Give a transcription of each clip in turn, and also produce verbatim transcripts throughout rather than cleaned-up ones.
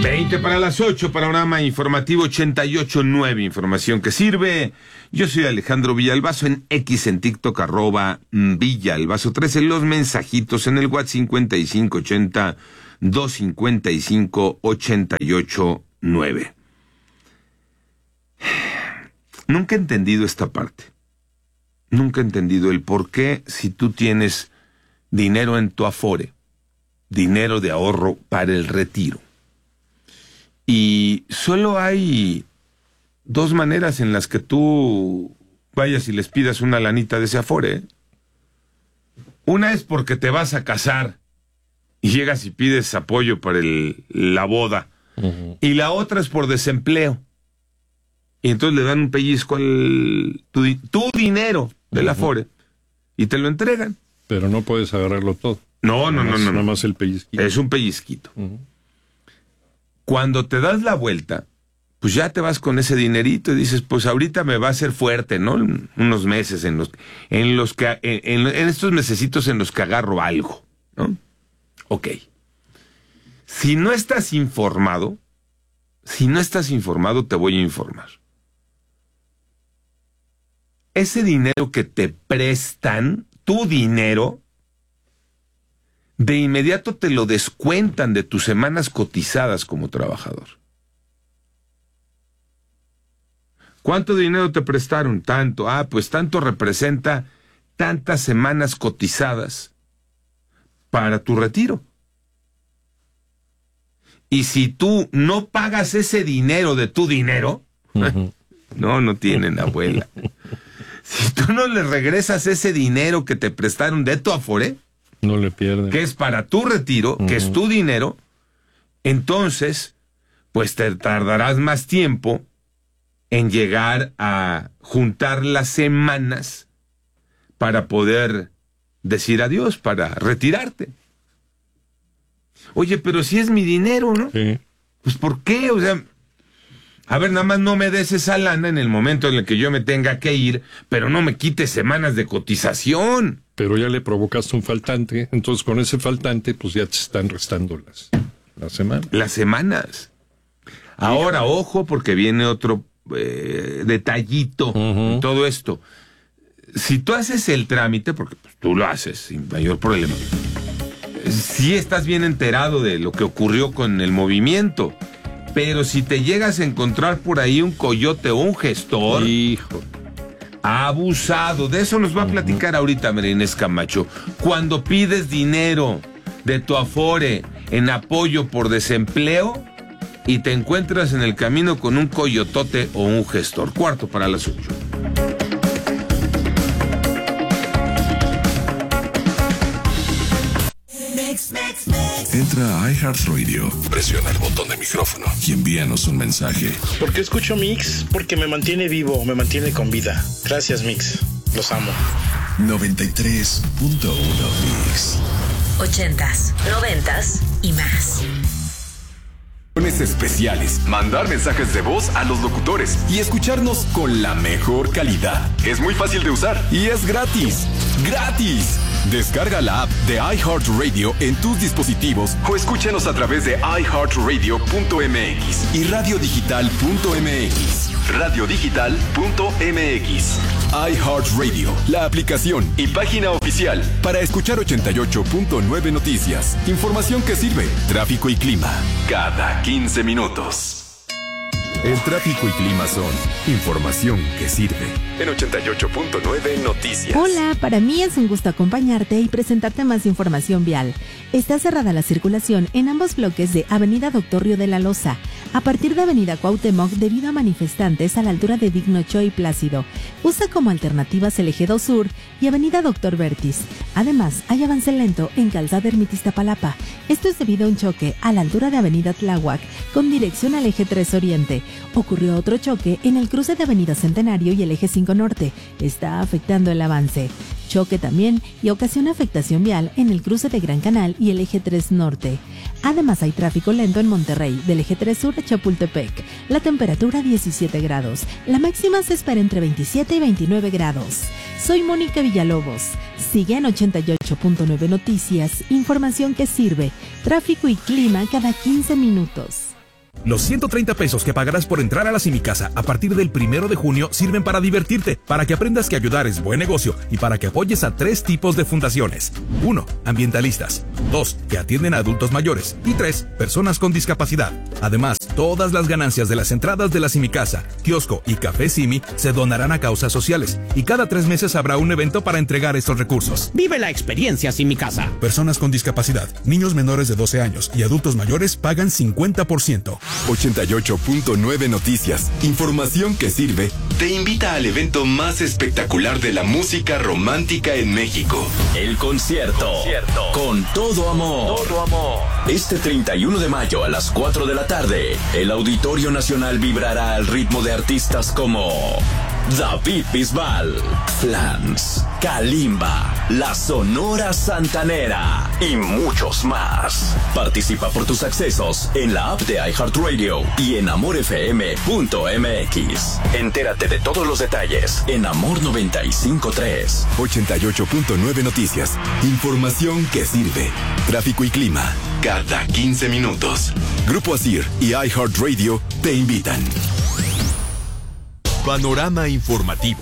veinte para las ocho, panorama informativo ochenta y ocho punto nueve, información que sirve. Yo soy Alejandro Villalbazo, en X, en TikTok, arroba Villalbazo trece, los mensajitos en el WhatsApp cincuenta y cinco ochenta, doscientos cincuenta y cinco, ochenta y ocho nueve. Nunca he entendido esta parte. Nunca he entendido el por qué, si tú tienes dinero en tu Afore, dinero de ahorro para el retiro, y solo hay dos maneras en las que tú vayas y les pidas una lanita de ese Afore, ¿eh? Una es porque te vas a casar y llegas y pides apoyo para el, la boda. Uh-huh. Y la otra es por desempleo. Y entonces le dan un pellizco al tu, tu dinero del uh-huh. Afore y te lo entregan. Pero no puedes agarrarlo todo. No, no, no, no. Nada más el pellizquito. Es un pellizquito. Uh-huh. Cuando te das la vuelta, pues ya te vas con ese dinerito y dices, pues ahorita me va a hacer fuerte, ¿no? Unos meses en los, en los que, en, en estos mesecitos en los que agarro algo, ¿no? Ok. Si no estás informado, si no estás informado, te voy a informar. Ese dinero que te prestan, tu dinero, de inmediato te lo descuentan de tus semanas cotizadas como trabajador. ¿Cuánto dinero te prestaron? Tanto. Ah, pues tanto representa tantas semanas cotizadas para tu retiro. Y si tú no pagas ese dinero de tu dinero, uh-huh. no, no tienen abuela. Si tú no le regresas ese dinero que te prestaron de tu Afore, no le pierden, que es para tu retiro, uh-huh. que es tu dinero, entonces, pues te tardarás más tiempo en llegar a juntar las semanas para poder decir adiós, para retirarte. Oye, pero si es mi dinero, ¿no? Sí. Pues ¿por qué? O sea, a ver, nada más no me des esa lana en el momento en el que yo me tenga que ir, pero no me quites semanas de cotización. Pero ya le provocaste un faltante, entonces con ese faltante, pues ya te están restando las, las semanas. Las semanas. Ahora, ojo, porque viene otro eh, detallito uh-huh. en todo esto. Si tú haces el trámite, porque pues, tú lo haces sin mayor problema, sí estás bien enterado de lo que ocurrió con el movimiento, pero si te llegas a encontrar por ahí un coyote o un gestor, hijo, abusado, de eso nos va a platicar ahorita Marinés Camacho. Cuando pides dinero de tu Afore en apoyo por desempleo y te encuentras en el camino con un coyotote o un gestor. Cuarto para las ocho. Entra a iHeartRadio, presiona el botón de micrófono y envíanos un mensaje. ¿Por qué escucho Mix? Porque me mantiene vivo, me mantiene con vida. Gracias, Mix. Los amo. noventa y tres punto uno Mix. Ochentas, noventas y más. Especiales, mandar mensajes de voz a los locutores y escucharnos con la mejor calidad. Es muy fácil de usar y es gratis. ¡Gratis! Descarga la app de iHeartRadio en tus dispositivos o escúchanos a través de i heart radio punto m x y radio digital punto m x. radio digital punto m x. iHeartRadio, la aplicación y página oficial para escuchar ochenta y ocho punto nueve Noticias. Información que sirve. Tráfico y clima cada quince minutos. El tráfico y clima son información que sirve. En ochenta y ocho punto nueve Noticias. Hola, para mí es un gusto acompañarte y presentarte más información vial. Está cerrada la circulación en ambos bloques de Avenida Doctor Río de la Loza, a partir de Avenida Cuauhtémoc debido a manifestantes a la altura de Digno Ochoa y Plácido. Usa como alternativas el Eje dos Sur y Avenida Doctor Vertis. Además, hay avance lento en Calzada Ermita Iztapalapa. Esto es debido a un choque a la altura de Avenida Tláhuac con dirección al Eje tres Oriente. Ocurrió otro choque en el cruce de Avenida Centenario y el Eje cinco Norte. Está afectando el avance. Choque también y ocasiona afectación vial en el cruce de Gran Canal y el Eje tres Norte. Además hay tráfico lento en Monterrey, del Eje tres Sur a Chapultepec. La temperatura diecisiete grados. La máxima se espera entre veintisiete y veintinueve grados. Soy Mónica Villalobos. Sigue en ochenta y ocho punto nueve Noticias, información que sirve. Tráfico y clima cada quince minutos. Los ciento treinta pesos que pagarás por entrar a la Simicasa a partir del primero de junio sirven para divertirte, para que aprendas que ayudar es buen negocio y para que apoyes a tres tipos de fundaciones. Uno, ambientalistas. Dos, que atienden a adultos mayores. Y tres, personas con discapacidad. Además, todas las ganancias de las entradas de la Simicasa, kiosco y café Simi se donarán a causas sociales. Y cada tres meses habrá un evento para entregar estos recursos. Vive la experiencia Simicasa. Personas con discapacidad, niños menores de doce años y adultos mayores pagan cincuenta por ciento. ochenta y ocho punto nueve Noticias. Información que sirve. Te invita al evento más espectacular de la música romántica en México. El concierto. concierto. Con todo amor. Todo amor. Este treinta y uno de mayo a las cuatro de la tarde, el Auditorio Nacional vibrará al ritmo de artistas como David Bisbal, Flans, Kalimba, La Sonora Santanera y muchos más. Participa por tus accesos en la app de iHeartRadio y en amor f m punto m x. Entérate de todos los detalles en Amor noventa y cinco punto tres. ochenta y ocho punto nueve Noticias. Información que sirve. Tráfico y clima cada quince minutos. Grupo Asir y iHeartRadio te invitan. Panorama informativo.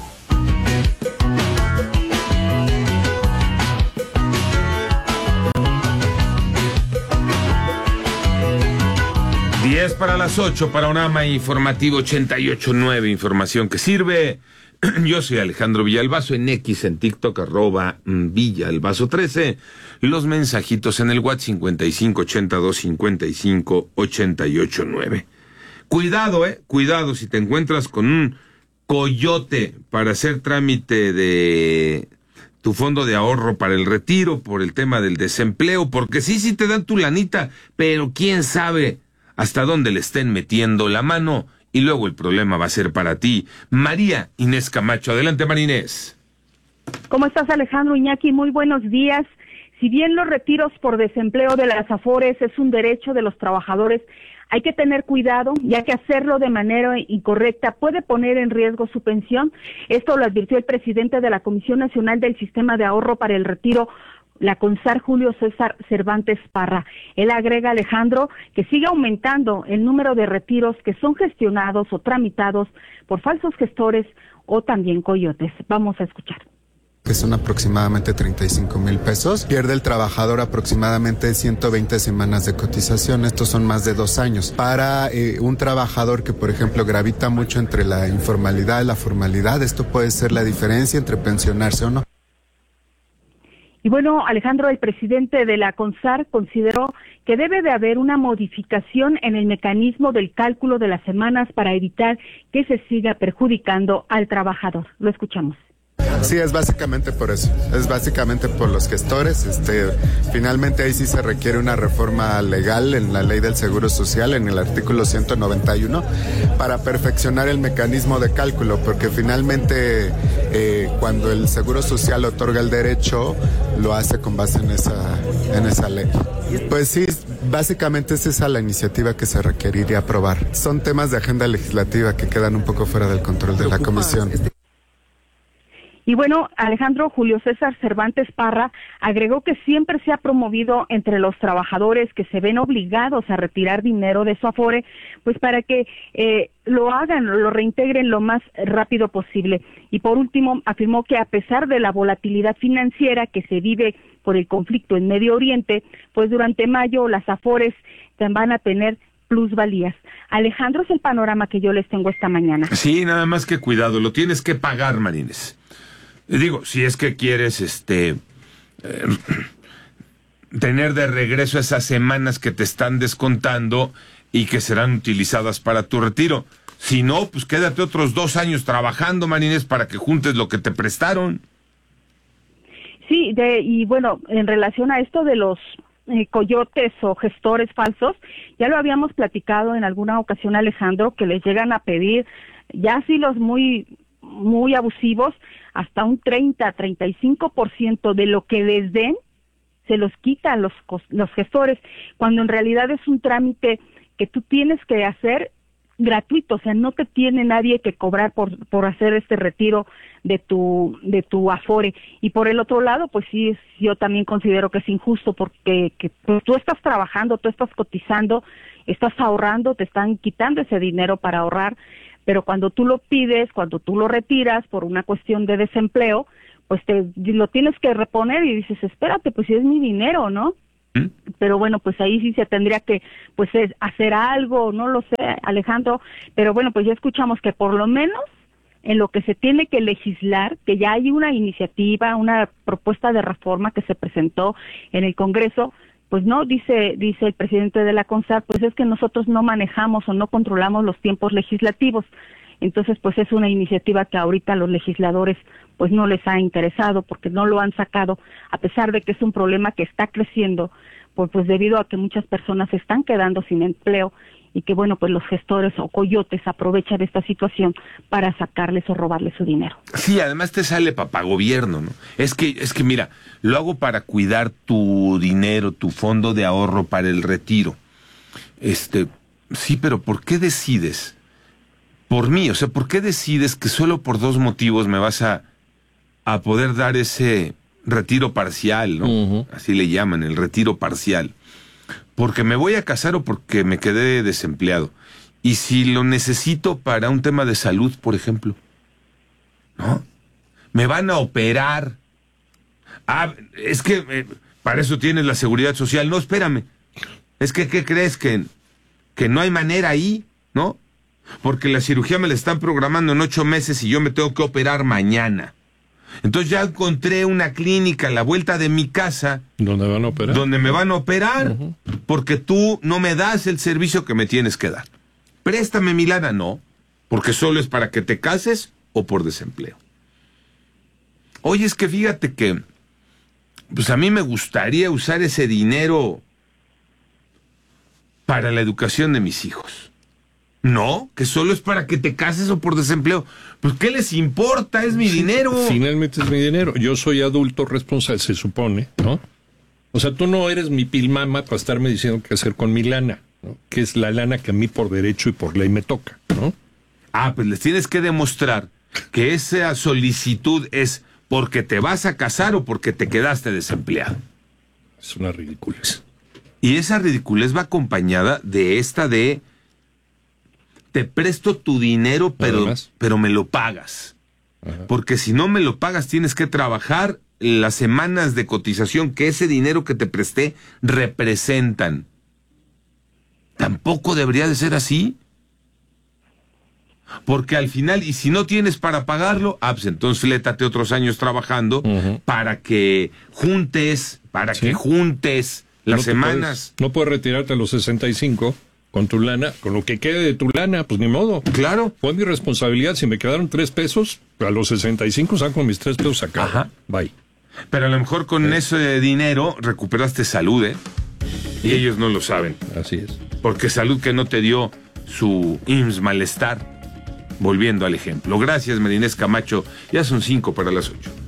diez para las ocho, Panorama informativo ochenta y ocho punto nueve, información que sirve. Yo soy Alejandro Villalbazo, en X, en TikTok, arroba Villalbazo trece. Los mensajitos en el WhatsApp cincuenta y cinco ochenta y dos cincuenta y cinco ochenta y ocho nueve. Cuidado, eh, cuidado si te encuentras con un coyote para hacer trámite de tu fondo de ahorro para el retiro por el tema del desempleo, porque sí, sí te dan tu lanita, pero quién sabe hasta dónde le estén metiendo la mano y luego el problema va a ser para ti. María Inés Camacho, adelante María Inés. ¿Cómo estás, Alejandro? Iñaki, muy buenos días. Si bien los retiros por desempleo de las Afores es un derecho de los trabajadores, hay que tener cuidado, ya que hacerlo de manera incorrecta puede poner en riesgo su pensión. Esto lo advirtió el presidente de la Comisión Nacional del Sistema de Ahorro para el Retiro, la CONSAR, Julio César Cervantes Parra. Él agrega, Alejandro, que sigue aumentando el número de retiros que son gestionados o tramitados por falsos gestores o también coyotes. Vamos a escuchar. Que son aproximadamente treinta y cinco mil pesos. Pierde el trabajador aproximadamente ciento veinte semanas de cotización. Estos son más de dos años. Para eh, un trabajador que, por ejemplo, gravita mucho entre la informalidad y la formalidad, esto puede ser la diferencia entre pensionarse o no. Y bueno, Alejandro, el presidente de la CONSAR consideró que debe de haber una modificación en el mecanismo del cálculo de las semanas para evitar que se siga perjudicando al trabajador. Lo escuchamos. Sí, es básicamente por eso, es básicamente por los gestores. Este, finalmente ahí sí se requiere una reforma legal en la ley del Seguro Social, en el artículo ciento noventa y uno, para perfeccionar el mecanismo de cálculo, porque finalmente eh, cuando el Seguro Social otorga el derecho, lo hace con base en esa, en esa ley. Pues sí, básicamente es esa la iniciativa que se requeriría aprobar. Son temas de agenda legislativa que quedan un poco fuera del control de la comisión. Y bueno, Alejandro, Julio César Cervantes Parra agregó que siempre se ha promovido entre los trabajadores que se ven obligados a retirar dinero de su Afore, pues para que eh, lo hagan, lo reintegren lo más rápido posible. Y por último, afirmó que a pesar de la volatilidad financiera que se vive por el conflicto en Medio Oriente, pues durante mayo las Afores van a tener plusvalías. Alejandro, es el panorama que yo les tengo esta mañana. Sí, nada más que cuidado, lo tienes que pagar, Marines. Digo, si es que quieres este eh, tener de regreso esas semanas que te están descontando y que serán utilizadas para tu retiro. Si no, pues quédate otros dos años trabajando, Marines, para que juntes lo que te prestaron. Sí, de, y bueno, en relación a esto de los eh, coyotes o gestores falsos, ya lo habíamos platicado en alguna ocasión, Alejandro, que les llegan a pedir, ya sí los muy, muy abusivos, hasta un treinta, treinta y cinco por ciento de lo que les den, se los quitan los, los gestores, cuando en realidad es un trámite que tú tienes que hacer gratuito, o sea, no te tiene nadie que cobrar por por hacer este retiro de tu de tu Afore. Y por el otro lado, pues sí, yo también considero que es injusto porque que, pues, tú estás trabajando, tú estás cotizando, estás ahorrando, te están quitando ese dinero para ahorrar, pero cuando tú lo pides, cuando tú lo retiras por una cuestión de desempleo, pues te lo tienes que reponer y dices, espérate, pues si es mi dinero, ¿no? ¿Mm? Pero bueno, pues ahí sí se tendría que pues hacer algo, no lo sé, Alejandro, pero bueno, pues ya escuchamos que por lo menos en lo que se tiene que legislar, que ya hay una iniciativa, una propuesta de reforma que se presentó en el Congreso, pues no, dice dice el presidente de la CONSAR, pues es que nosotros no manejamos o no controlamos los tiempos legislativos. Entonces, pues es una iniciativa que ahorita a los legisladores pues no les ha interesado porque no lo han sacado, a pesar de que es un problema que está creciendo, pues, pues debido a que muchas personas se están quedando sin empleo y que, bueno, pues los gestores o coyotes aprovechan esta situación para sacarles o robarles su dinero. Sí, además te sale papagobierno, ¿no? Es que, es que mira, lo hago para cuidar tu dinero, tu fondo de ahorro para el retiro. Este, sí, pero ¿por qué decides? Por mí, o sea, ¿por qué decides que solo por dos motivos me vas a, a poder dar ese retiro parcial, ¿no? Uh-huh. Así le llaman, el retiro parcial. Porque me voy a casar o porque me quedé desempleado. Y si lo necesito para un tema de salud, por ejemplo, ¿no? Me van a operar. Ah, es que eh, para eso tienes la seguridad social. No, espérame. Es que, ¿qué crees? Que, que no hay manera ahí, ¿no? Porque la cirugía me la están programando en ocho meses y yo me tengo que operar mañana. Entonces ya encontré una clínica a la vuelta de mi casa. ¿Dónde van a operar? Donde me van a operar, uh-huh. Porque tú no me das el servicio que me tienes que dar. Préstame mi lana, no, porque solo es para que te cases o por desempleo. Oye, es que fíjate que, pues a mí me gustaría usar ese dinero para la educación de mis hijos. No, que solo es para que te cases o por desempleo. Pues, ¿qué les importa? Es mi sí, dinero. Finalmente es mi dinero. Yo soy adulto responsable, se supone, ¿no? O sea, tú no eres mi pilmama para estarme diciendo qué hacer con mi lana, ¿no? Que es la lana que a mí por derecho y por ley me toca, ¿no? Ah, pues les tienes que demostrar que esa solicitud es porque te vas a casar o porque te quedaste desempleado. Es una ridiculez. Y esa ridiculez va acompañada de esta de... te presto tu dinero, pero, pero me lo pagas. Ajá. Porque si no me lo pagas, tienes que trabajar las semanas de cotización que ese dinero que te presté representan. Tampoco debería de ser así. Porque al final, y si no tienes para pagarlo, ah, pues entonces flétate otros años trabajando uh-huh. para que juntes, para ¿Sí? que juntes las no semanas. Puedes, no puedes retirarte a los sesenta y cinco. Con tu lana, con lo que quede de tu lana, pues ni modo. Claro. Fue mi responsabilidad. Si me quedaron tres pesos, a los sesenta y cinco saco mis tres pesos acá. Ajá. Bye. Pero a lo mejor con sí. ese dinero recuperaste salud, ¿eh? Y sí. ellos no lo saben. Así es. Porque salud que no te dio su I M S S malestar. Volviendo al ejemplo. Gracias, Marinés Camacho. Ya son cinco para las ocho.